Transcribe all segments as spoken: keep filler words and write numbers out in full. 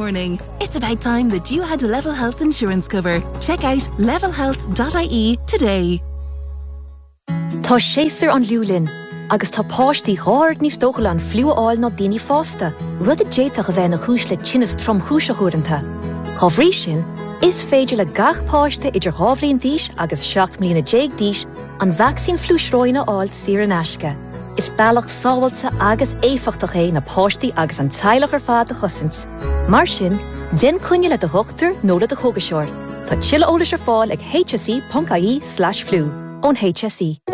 morning. It's about time that you had Level Health insurance cover. Check out level health dot I E today. Tá séasar an liúlinn, agus tá páistí ghorg níos dóchal an fliúáil nó daoine fásta. Rud a déitach a bheith na chúis le tinnas trom chúise chuiranta. Cá bhrí sin, is féidir le gach páiste idir ghábhlíon díos agus seacht mbliana déag díos an vaccín flúisróine áil siar an aisce. Is bailach sábhailta agus éifiachtach é na páistí agus an teilech ar fad a chosint. Mar sin, den cúine le do thuchttar nó le do chogaseoir. Tá tuilleadh eolais ar fáil ag h s e dot I E slash flu ón H S E.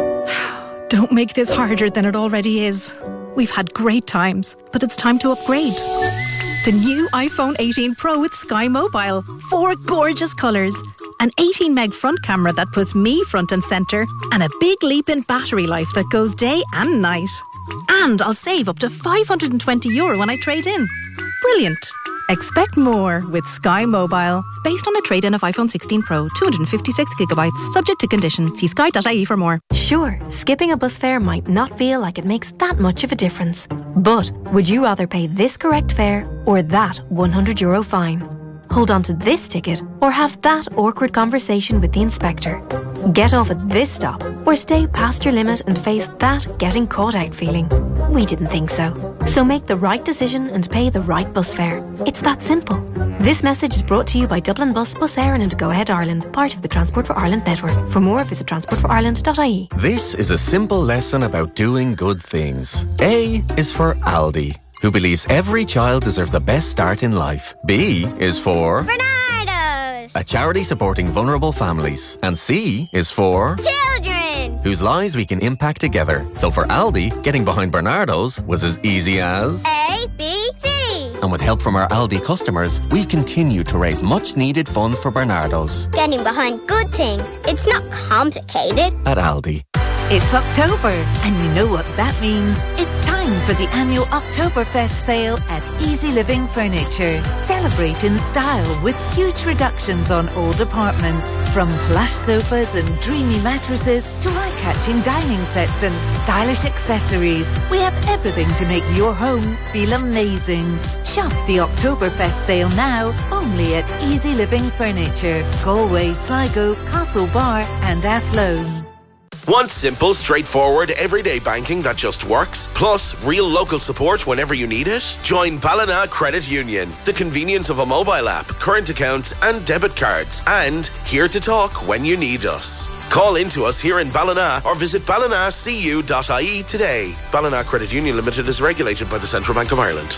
Don't make this harder than it already is. We've had great times, but it's time to upgrade. The new iPhone eighteen Pro with Sky Mobile. Four gorgeous colours. An eighteen meg front camera that puts me front and centre. And a big leap in battery life that goes day and night. And I'll save up to five hundred twenty euro when I trade in. Brilliant. Expect more with Sky Mobile. Based on a trade-in of iPhone sixteen Pro, two hundred fifty-six gigabytes, subject to condition. See sky dot I E for more. Sure, skipping a bus fare might not feel like it makes that much of a difference. But would you rather pay this correct fare or that one hundred euro fine? Hold on to this ticket or have that awkward conversation with the inspector? Get off at this stop or stay past your limit and face that getting caught out feeling? We didn't think so. So make the right decision and pay the right bus fare. It's that simple. This message is brought to you by Dublin Bus, Bus Éireann and Go Ahead Ireland, part of the Transport for Ireland network. For more, visit transport for ireland dot I E. This is a simple lesson about doing good things. A is for Aldi, who believes every child deserves the best start in life. B is for Bernardo's, a charity supporting vulnerable families. And C is for children, whose lives we can impact together. So for Aldi, getting behind Bernardo's was as easy as A, B, C. And with help from our Aldi customers, we've continued to raise much needed funds for Bernardo's. Getting behind good things. It's not complicated. At Aldi. It's October, and you know what that means. It's time for the annual Oktoberfest sale at Easy Living Furniture. Celebrate in style with huge reductions on all departments. From plush sofas and dreamy mattresses to eye-catching dining sets and stylish accessories. We have everything to make your home feel amazing. Shop the Oktoberfest sale now, only at Easy Living Furniture. Galway, Sligo, Castlebar and Athlone. Want simple, straightforward, everyday banking that just works? Plus, real local support whenever you need it? Join Ballina Credit Union. The convenience of a mobile app, current accounts and debit cards. And here to talk when you need us. Call into us here in Ballina or visit ballina c u dot I E today. Ballina Credit Union Limited is regulated by the Central Bank of Ireland.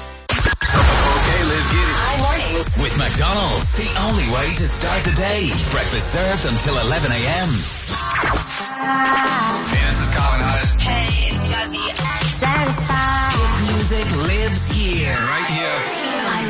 Okay, let's get it. Hi, mornings. With McDonald's, the only way to start the day. Breakfast served until eleven a.m.